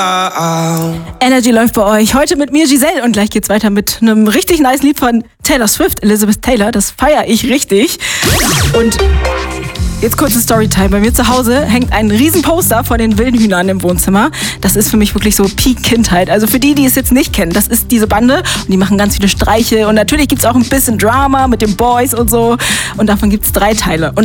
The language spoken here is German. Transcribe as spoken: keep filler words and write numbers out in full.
Energy läuft bei euch. Heute mit mir Giselle und gleich geht's weiter mit einem richtig nice Lied von Taylor Swift, Elizabeth Taylor. Das feiere ich richtig. Und jetzt kurze Storytime. Bei mir zu Hause hängt ein riesen Poster von den wilden Hühnern im Wohnzimmer. Das ist für mich wirklich so Peak-Kindheit. Also für die, die es jetzt nicht kennen, das ist diese Bande und die machen ganz viele Streiche und natürlich gibt's auch ein bisschen Drama mit den Boys und so und davon gibt's drei Teile. Und